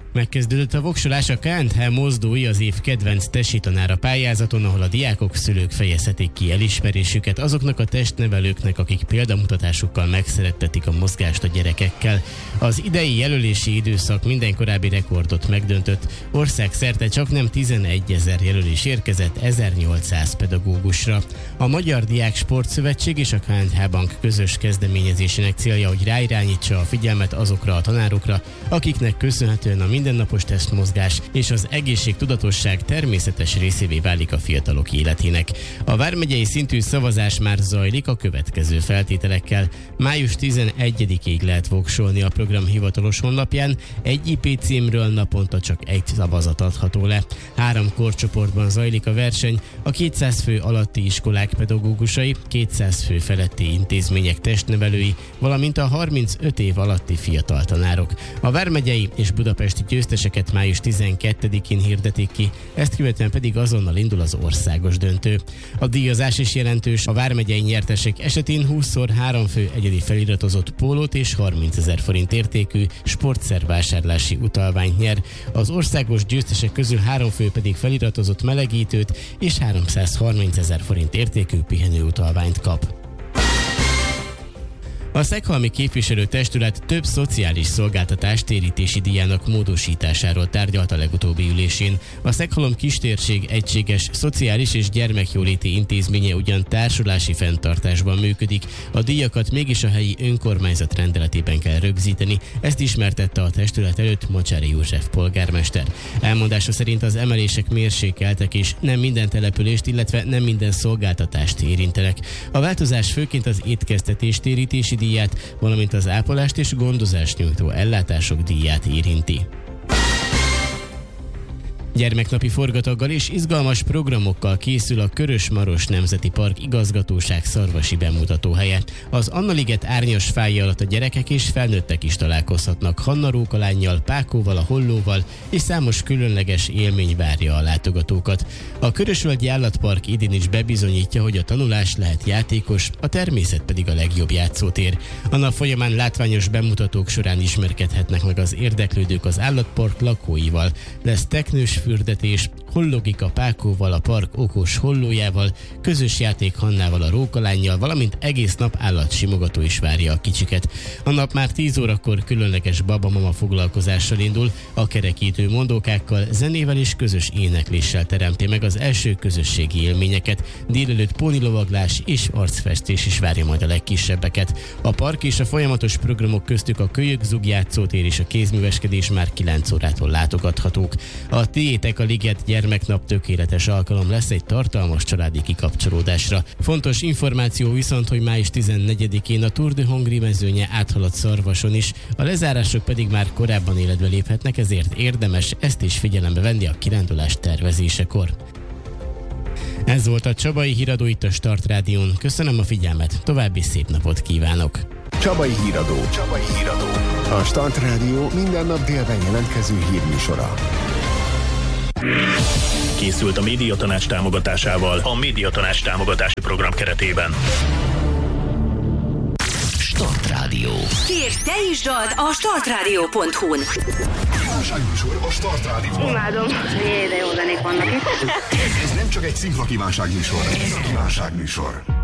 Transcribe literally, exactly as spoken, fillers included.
Megkezdődött a voksolás a ká en há Mozdói az év kedvenc tesi tanára pályázaton, ahol a diákok, szülők fejezhetik ki elismerésüket azoknak a testnevelőknek, akik példamutatásukkal megszerettetik a mozgást a gyerekekkel. Az idei jelölési időszak minden korábbi rekordot megdöntött, országszerte csak nem tizenegyezer jelölés érkezett ezernyolcszáz pedagógusra. A Magyar Diák Sportszövetség és a ká en há Bank közös kezdeményezésének célja, hogy ráirányítsa a figyelmet azokra a tanárokra, akiknek köszönhetően a mindennapos testmozgás és az egészségtudatosság természetes részévé válik a fiatalok életének. A vármegyei szintű szavazás már zajlik a következő feltételekkel. május tizenegyedikéig lehet voksolni a program hivatalos honlapján, egy i pé címről naponta csak egy szavazat adható le. Három korcsoportban zajlik a verseny, a kétszáz fő alatti iskolák pedagógusai, kétszáz fő feletti intézmények testnevelői, valamint a harmincöt év alatti fiatal tanárok. A vármegyei és budapesti győzteseket május tizenkettedikén hirdetik ki, ezt követően pedig azonnal indul az országos döntő. A díjazás is jelentős, a vármegyei nyertesek esetén húszszor három fő egyedi feliratozott pólót és harmincezer forint értékű sportszervásárlási utalványt nyer. Az országos győztesek közül három fő pedig feliratozott melegítőt és háromszázharmincezer forint értékű pihenőutalványt kap. A Szeghalmi Képviselőtestület több szociális szolgáltatás térítési díjának módosításáról tárgyalt a legutóbbi ülésén. A Szeghalom Kistérség Egységes Szociális és Gyermekjóléti Intézménye ugyan társulási fenntartásban működik, a díjakat mégis a helyi önkormányzat rendeletében kell rögzíteni, ezt ismertette a testület előtt Mocsári József polgármester. Elmondása szerint az emelések mérsékeltek és nem minden települést, illetve nem minden szolgáltatást érintenek. A változás főként az étkeztetés térítési díját, valamint az ápolást és gondozást nyújtó ellátások díját érinti. Gyermeknapi forgataggal és izgalmas programokkal készül a Körös-Maros Nemzeti Park igazgatóság szarvasi bemutatóhelye. Az Anna-liget árnyas fája alatt a gyerekek és felnőttek is találkozhatnak Hanna rókalánnyal, Pákóval, a Hollóval, és számos különleges élmény várja a látogatókat. A Körösvölgyi Állatpark idén is bebizonyítja, hogy a tanulás lehet játékos, a természet pedig a legjobb játszótér. A nap folyamán látványos bemutatók során ismerkedhetnek meg az érdeklődők az állatpark lakóival. Lesz teknős fürdetés, hollogika Pákóval, a park okos hollójával, közös játék Hannával, a rókalánnyal, valamint egész nap állatsimogató is várja a kicsiket. A nap már tíz órakor különleges babamama foglalkozással indul, a kerekítő mondókákkal, zenével és közös énekléssel teremti meg az első közösségi élményeket. Délelőtt pónilovaglás és arcfestés is várja majd a legkisebbeket. A park és a folyamatos programok köztük a kölyökzug játszótér és a kézműveskedés már kilenc órától látogathatók. A Tiétek a Liget gyermeknap tökéletes alkalom lesz egy tartalmas családi kikapcsolódásra. Fontos információ viszont, hogy május tizennegyedikén a Tour de Hongrie mezőnye áthalad Szarvason is, a lezárások pedig már korábban életbe léphetnek, ezért érdemes ezt is figyelembe venni a kirándulás tervezésekor. Ez volt a Csabai Híradó itt a Start Rádión. Köszönöm a figyelmet, további szép napot kívánok! Csabai Híradó. Csabai Híradó. A Start Rádió minden nap délben jelentkező hírműsora. Készült a Médiatanács támogatásával a Médiatanács támogatási program keretében. Start Rádió. Kérj, te is dalt a startradio pont hu-n. Kívánságműsor a Start Rádióban. Imádom. Jé, de jó zenék vannak itt. Ez nem csak egy szimpla kívánságműsor, ez a kívánságműsor.